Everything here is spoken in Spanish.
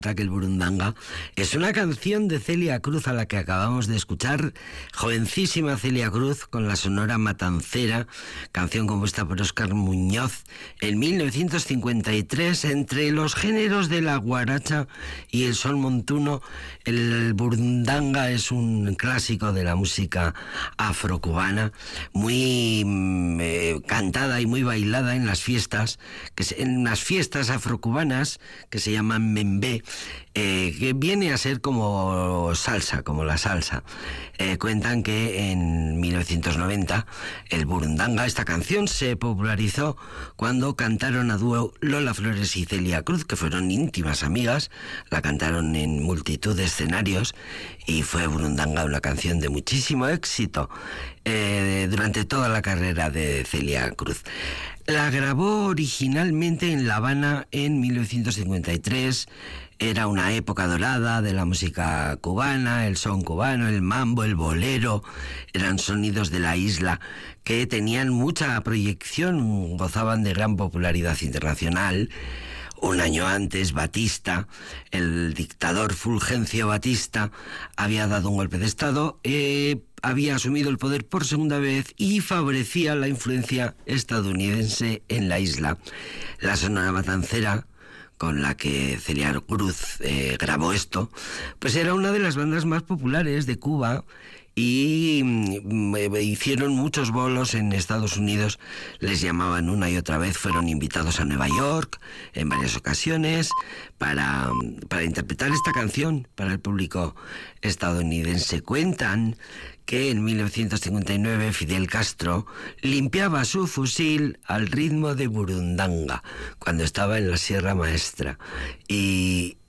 que el burundanga es una canción de Celia Cruz, a la que acabamos de escuchar, jovencísima Celia Cruz, con la Sonora Matancera, canción compuesta por Óscar Muñoz en 1953. Entre los géneros de la guaracha y el son montuno, el burundanga es un clásico de la música afrocubana, muy cantada y muy bailada en las fiestas, en las fiestas afrocubanas que se llaman membé, que viene a ser como salsa, como la salsa. Cuentan que en 1990 el burundanga, esta canción, se popularizó cuando cantaron a dúo Lola Flores y Celia Cruz, que fueron íntimas amigas. La cantaron en multitud de escenarios y fue burundanga una canción de muchísimo éxito durante toda la carrera de Celia Cruz. La grabó originalmente en La Habana en 1953. Era una época dorada de la música cubana, el son cubano, el mambo, el bolero. Eran sonidos de la isla que tenían mucha proyección, gozaban de gran popularidad internacional. Un año antes, Batista, el dictador Fulgencio Batista, había dado un golpe de Estado, había asumido el poder por segunda vez y favorecía la influencia estadounidense en la isla. La Sonora Matancera, con la que Celia Cruz grabó esto, pues era una de las bandas más populares de Cuba, y hicieron muchos bolos en Estados Unidos, les llamaban una y otra vez, fueron invitados a Nueva York en varias ocasiones para interpretar esta canción para el público estadounidense. Cuentan que en 1959 Fidel Castro limpiaba su fusil al ritmo de burundanga cuando estaba en la Sierra Maestra, y